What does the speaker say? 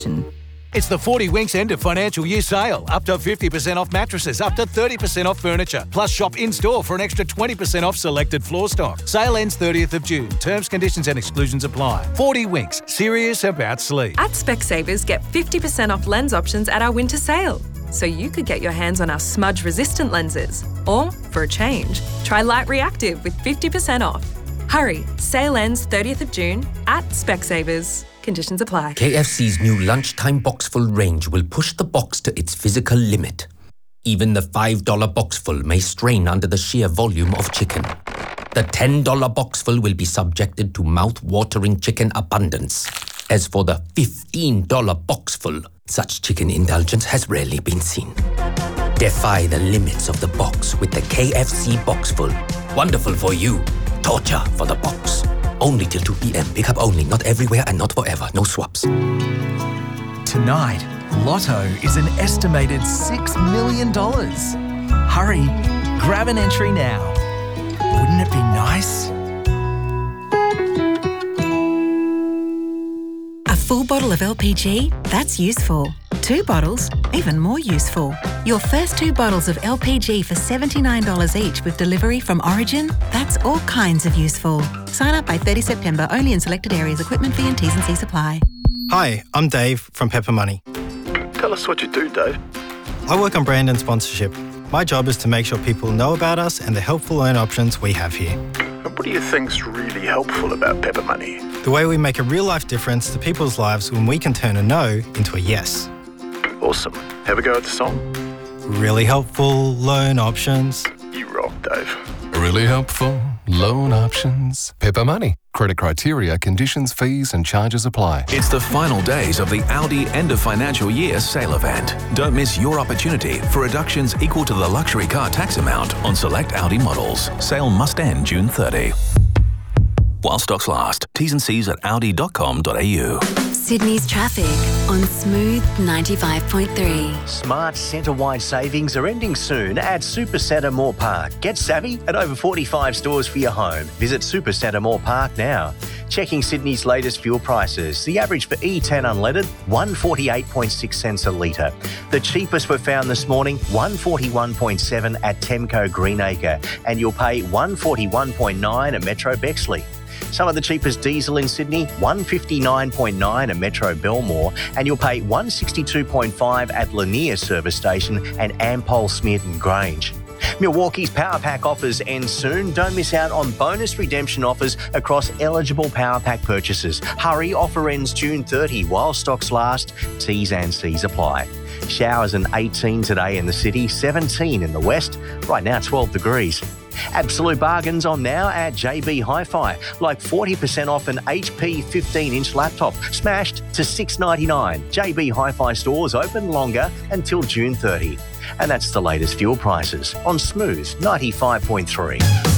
It's the 40 Winks end of financial year sale. Up to 50% off mattresses, up to 30% off furniture. Plus shop in-store for an extra 20% off selected floor stock. Sale ends 30th of June. Terms, conditions and exclusions apply. 40 Winks. Serious about sleep. At Specsavers, get 50% off lens options at our winter sale. So you could get your hands on our smudge-resistant lenses. Or, for a change, try Light Reactive with 50% off. Hurry, sale ends 30th of June at Specsavers. Conditions apply. KFC's new lunchtime boxful range will push the box to its physical limit. Even the $5 boxful may strain under the sheer volume of chicken. The $10 boxful will be subjected to mouth-watering chicken abundance. As for the $15 boxful, such chicken indulgence has rarely been seen. Defy the limits of the box with the KFC boxful. Wonderful for you. Torture for the box. Only till 2 p.m. Pick up only, not everywhere and not forever. No swaps. Tonight, Lotto is an estimated $6 million. Hurry, grab an entry now. Wouldn't it be nice? A full bottle of LPG? That's useful. 2 bottles? Even more useful. Your first 2 bottles of LPG for $79 each with delivery from Origin? That's all kinds of useful. Sign up by 30 September, only in selected areas. Equipment fee and T's and C's apply. Hi, I'm Dave from Pepper Money. Tell us what you do, Dave. I work on brand and sponsorship. My job is to make sure people know about us and the helpful loan options we have here. And what do you think's really helpful about Pepper Money? The way we make a real-life difference to people's lives when we can turn a no into a yes. Awesome. Have a go at the song? Really helpful loan options. You rock, Dave. Really helpful loan options. Pepper Money. Credit criteria, conditions, fees and charges apply. It's the final days of the Audi end of financial year sale event. Don't miss your opportunity for reductions equal to the luxury car tax amount on select Audi models. Sale must end June 30. While stocks last. T's and C's at audi.com.au. Sydney's traffic on Smooth 95.3. Smart centre-wide savings are ending soon at Supercentre Moore Park. Get savvy at over 45 stores for your home. Visit Supercentre Moore Park now. Checking Sydney's latest fuel prices. The average for E10 unleaded, 148.6 cents a litre. The cheapest were found this morning, 141.7 at Temco Greenacre. And you'll pay 141.9 at Metro Bexley. Some of the cheapest diesel in Sydney, 159.9 at Metro Belmore, and you'll pay 162.5 at Lanier Service Station and Ampol Smearton Grange. Milwaukee's Power Pack offers end soon. Don't miss out on bonus redemption offers across eligible Power Pack purchases. Hurry, offer ends June 30 while stocks last. T's and C's apply. Showers and 18 today in the city, 17 in the west. Right now 12 degrees. Absolute bargains on now at JB Hi-Fi, like 40% off an HP 15-inch laptop, smashed to $699. JB Hi-Fi stores open longer until June 30. And that's the latest fuel prices on Smooth 95.3.